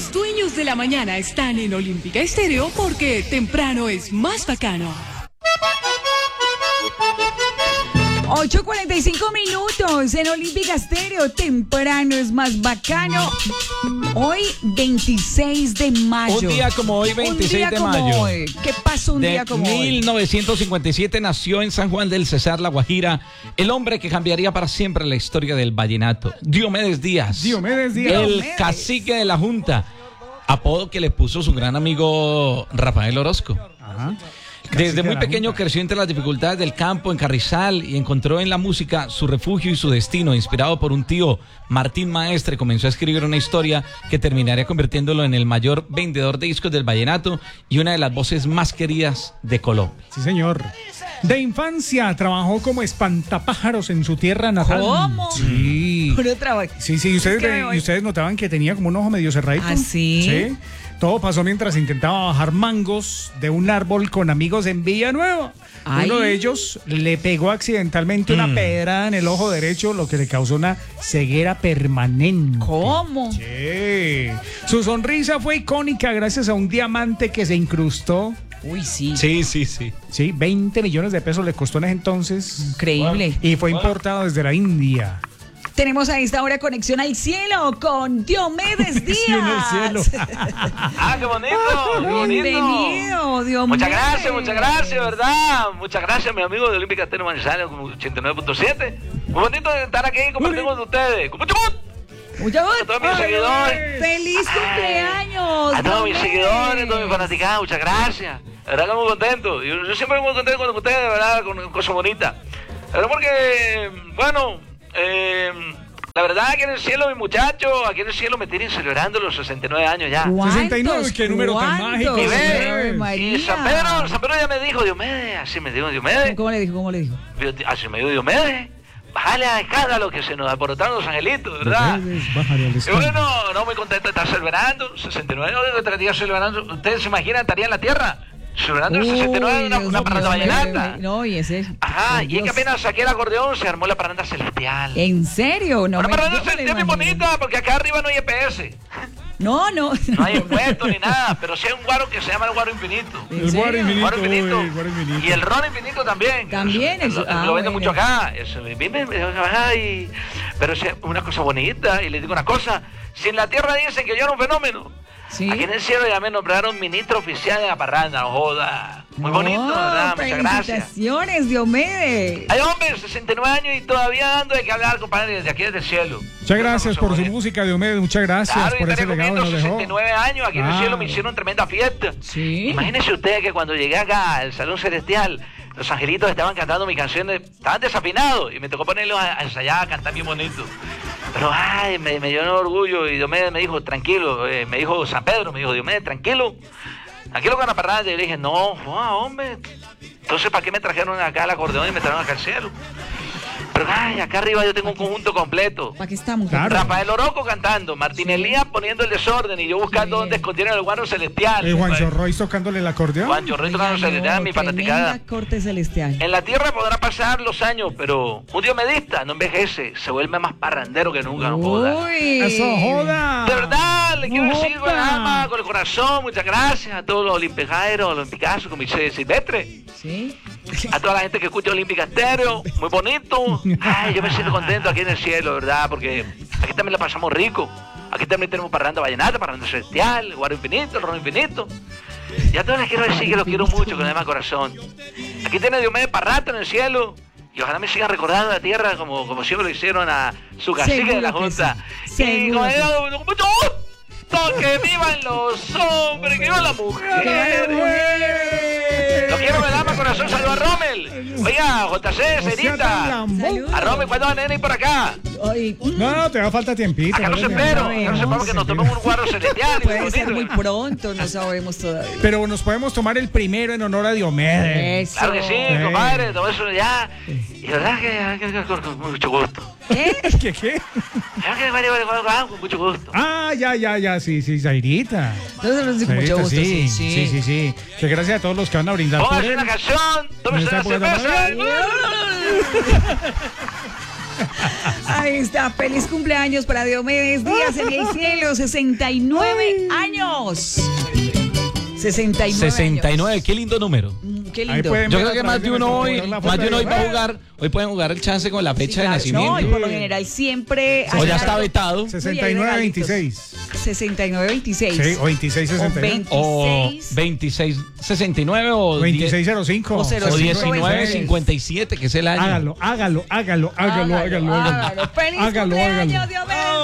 Los dueños de la mañana están en Olímpica Estéreo porque temprano es más bacano. 8:45 en Olímpica Estéreo. Temprano es más bacano. Hoy, 26 de mayo. Un día como hoy, 26 de mayo. Hoy. ¿Qué pasó un día como hoy? 1957 nació en San Juan del Cesar, La Guajira, el hombre que cambiaría para siempre la historia del vallenato. Diomedes Díaz. El cacique de la Junta. Apodo que le puso su gran amigo Rafael Orozco. Ajá. Desde muy pequeño creció entre las dificultades del campo en Carrizal y encontró en la música su refugio y su destino. Inspirado por un tío, Martín Maestre, comenzó a escribir una historia que terminaría convirtiéndolo en el mayor vendedor de discos del vallenato y una de las voces más queridas de Colombia. Sí, señor. De infancia trabajó como espantapájaros en su tierra natal. ¿Cómo? Sí. Puro trabajo. Sí, ustedes notaban que tenía como un ojo medio cerradito. ¿Ah, sí? Sí. Todo pasó mientras intentaba bajar mangos de un árbol con amigos en Villanueva. Ay. Uno de ellos le pegó accidentalmente una pedrada en el ojo derecho, lo que le causó una ceguera permanente. ¿Cómo? Sí. Su sonrisa fue icónica gracias a un diamante que se incrustó. Uy, sí. Sí. Sí, 20 millones de pesos le costó en ese entonces. Increíble. Y fue importado desde la India. Tenemos a esta hora conexión al cielo con Diomedes Díaz. Sí, en el cielo. ¡Qué bonito! Bienvenido, Diomedes. Muchas gracias, ¿verdad? Muchas gracias, mi amigo de Olímpica Estéreo Manizales, como 89.7. Muy bonito de estar aquí compartiendo con ustedes. ¡Con mucho gusto! Mucho gusto. A todos mis seguidores. ¡Feliz cumpleaños! A todos mis Diomedes. seguidores, a todos mis fanaticados, muchas gracias. La verdad que muy contento. Yo siempre muy contento con ustedes, de verdad, con cosas bonitas. Pero porque, bueno, la verdad, aquí en el cielo, mi muchacho, aquí en el cielo me tienen celebrando los 69 años ya. ¿Cuántos? 69, qué número tan ¿Cuántos? mágico. Y ve, Ave María. y San Pedro ya me dijo, Diomedes, así me dijo Diomedes. ¿Cómo le dijo? Así me dijo Diomedes. Bájale a escándalo que se nos alborotaron los angelitos, ¿verdad? Bájale al Y escándalo. bueno, no, muy contento de estar celebrando 69 años que estaría celebrando. ¿Ustedes se imaginan, estaría en la tierra? Celebrando el 69 una parranda vallenata. No, y ese. Ajá, Ay, y es que Dios. apenas saqué el acordeón, se armó la parranda celestial. ¿En serio? No, Una parranda yo me lo celestial muy imagino. bonita, porque acá arriba no hay EPS. No. No hay impuestos ni nada, pero sí hay un guaro que se llama el guaro infinito. ¿En El guaro serio? infinito. Guaro infinito. Uy, guaro infinito. Y el ron infinito también. También, eso. Lo venden bueno. mucho acá. Pero es una cosa bonita. Y les digo una cosa. Si en la tierra dicen que yo era un fenómeno, Sí. aquí en el cielo ya me nombraron ministro oficial de la parranda. No joda. Muy bonito, ¿verdad? Muchas gracias. Felicitaciones, Diomedes. Hay hombres, 69 años y todavía dando de qué hablar, compadre, desde aquí, desde el cielo. Muchas gracias por su bonita. música, Diomedes. Muchas gracias Claro, y por ese estaré legado que cumpliendo nos dejó. 69 años. Aquí en el cielo me hicieron tremenda fiesta. Sí. Imagínense ustedes que cuando llegué acá al Salón Celestial, los angelitos estaban cantando mis canciones, estaban desafinados y me tocó ponerlos a ensayar, a cantar bien bonito. Pero ay, me dio un orgullo y Diomedes me dijo, tranquilo, me dijo San Pedro, me dijo, Diomedes, tranquilo con la parranda. Y yo le dije, no, hombre, entonces ¿para qué me trajeron acá el acordeón y me trajeron acá al cielo? Pero ay, acá arriba yo tengo un conjunto completo. ¿Para qué estamos? Claro. Rafael Orozco cantando, Martín Elías poniendo el desorden y yo buscando dónde escondieron el guaro celestial. Juancho Roy tocándole el acordeón. Juancho Roy tocando celestial, mi fanaticada. Tremenda corte celestial. En la tierra podrá pasar los años, pero un diomedista no envejece, se vuelve más parrandero que nunca, no joda. Uy. ¡Eso, joda! De verdad, le quiero decir con el Joda. alma, con el corazón, muchas gracias a todos los olimpijairos, olimpicazos, como dice Silvestre, Sí. a toda la gente que escucha Olímpica Estéreo, muy bonito. Ay, yo me siento contento aquí en el cielo, ¿verdad? Porque aquí también la pasamos rico. Aquí también tenemos parranda vallenata, parranda celestial, el guaro infinito, el ron infinito. Y a todos les quiero decir que los quiero mucho con el alma corazón. Aquí tiene Diomedes para rato en el cielo. Y ojalá me sigan recordando la tierra como siempre lo hicieron a su cacique de la Seguro que Junta. sí. Y Seguro con que el mucho gusto, que vivan los hombres, que vivan las mujeres. Lo quiero del alma corazón, saludo a Rommel. Oiga, JC, Cerita. A Rommel, ¿cuándo van a venir por acá? Ay, No, te va falta tiempito. Acá no se espero, acá no se espero que nos tomemos un guaro celestial. puede ser muy pronto, no sabemos todavía. Pero nos podemos tomar el primero en honor a Diomedes. Eso. Claro que sí, compadre, todo eso ya. Y la verdad que con mucho gusto. ¿Qué? ¿Qué? Con mucho gusto. Ah, ya, sí, Zairita. Entonces, con mucho gusto, sí. sí. Que gracias a todos los que van a brindar por Póngase él. una canción, tómese Está una buena, cerveza. Ahí está, feliz cumpleaños para Diomedes Díaz en el cielo, 69 años. 69, qué lindo número. Qué Ahí lindo. pueden Yo ver creo que a más través de uno nuestro hoy, celular la más de uno hoy foto va a jugar, hoy pueden jugar el chance con la fecha de nacimiento. No, y por lo general siempre. O ya está vetado. 69-26. 69-26. Sí, o 26-61. O 2669 o 2605. O 1957, que es el año. Hágalo. Feliz cumpleaños, Diomedes.